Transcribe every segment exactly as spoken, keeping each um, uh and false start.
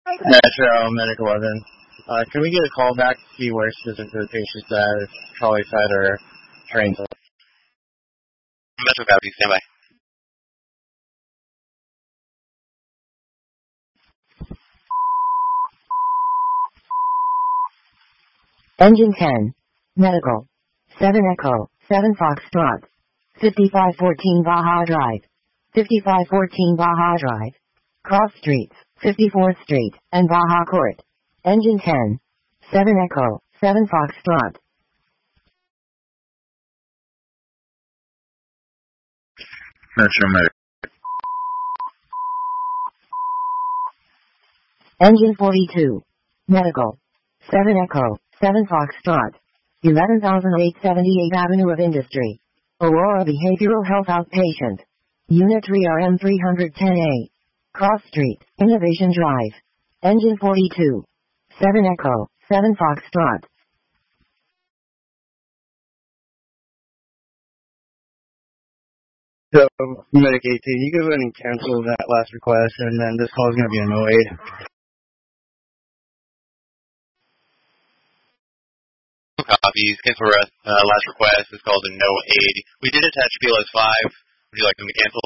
Metro Medical eleven. Uh, can we get a call back to see where specific the patient's at, if trolley side or train side? Metro copy, stand by. Engine ten. Medical. seven Echo. seven Foxtrot. fifty-five fourteen Baja Drive. fifty-five fourteen Baja Drive. Cross Streets. fifty-fourth Street and Baja Court. Engine ten. seven Echo. seven Foxtrot. Metro Medical. Engine forty-two. Medical. seven Echo. seven Foxtrot. eleven thousand eight hundred seventy-eight Avenue of Industry. Aurora Behavioral Health Outpatient. Unit three R M three ten A. Cross Street, Innovation Drive. Engine forty-two. seven Echo. seven Foxtrot. So, Medic eighteen, you go ahead and cancel that last request, and then this call is going to be an oh eight. Copies, cancel rest, uh, last request is called a no aid. We did attach B L S five. Would you like them to cancel?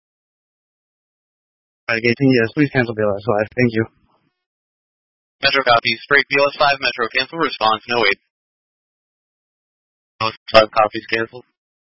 Medic eighteen, yes, please cancel B L S five. Thank you. Metro copies, straight B L S five, Metro cancel, response, no aid. B L S five copies canceled.